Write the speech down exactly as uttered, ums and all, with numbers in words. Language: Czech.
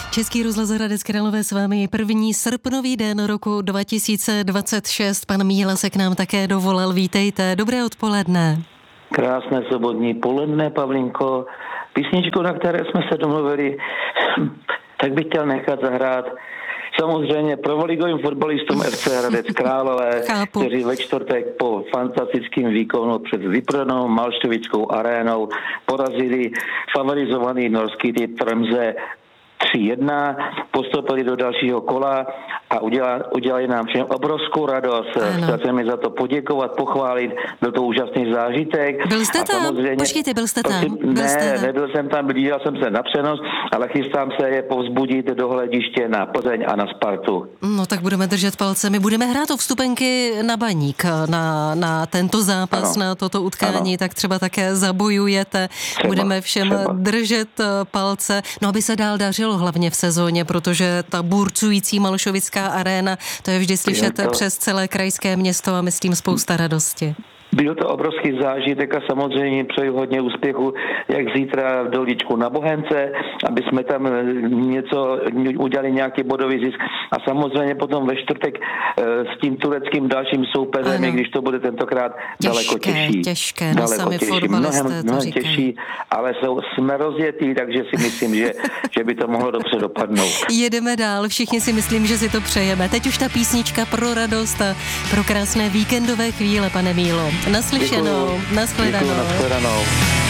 Český rozhlas Hradec Králové s vámi. První srpnový den roku dva tisíce dvacet šest. Pan Míla se k nám také dovolal. Vítejte. Dobré odpoledne. Krásné sobotní poledne, Pavlínko. Písničku, na které jsme se domluvili, tak bych chtěl nechat zahrát samozřejmě prvoligovým fotbalistům F C Hradec Králové, Chápu. kteří ve čtvrtek po fantastickém výkonu před vyprodanou Malštovickou arénou porazili favorizovaný norský tým Tromsø tři jedna, postoupili do dalšího kola a udělali, udělali nám všem obrovskou radost. Chtěl jsem mi za to poděkovat, pochválit, byl to úžasný zážitek. Byl jste tam? Počkejte, byl jste tam? Prosím, byl ne, jste tam. nebyl jsem tam, díval jsem se na přenos, ale chystám se je povzbudit do hlediště na Plzeň a na Spartu. No tak budeme držet palce. My budeme hrát o vstupenky na Baník, na, na tento zápas, ano. na toto utkání, ano. tak třeba také zabojujete. Třeba, budeme všem třeba. držet palce, no aby se dál dařilo hlavně v sezóně, protože ta burcující Malšovická aréna, to je vždy slyšet je to... přes celé krajské město a myslím spousta radosti. Byl to obrovský zážitek a samozřejmě přeji hodně úspěchu, jak zítra v Dolíčku na Bohence, aby jsme tam něco udělali, nějaký bodový zisk. A samozřejmě potom ve čtvrtek s tím tureckým dalším soupeřem, i když to bude tentokrát těžké, daleko těžší. Těžké, no sami fotbalisté mnohem, mnohem těžší, ale jsou, jsme rozjetí, takže si myslím, že, že by to mohlo dobře dopadnout. Jedeme dál, všichni si myslím, že si to přejeme. Teď už ta písnička pro radost a pro krásné víkendové chvíle, pane Mílo. Naslyšenou, nashledanou. Děkuju, nashledanou.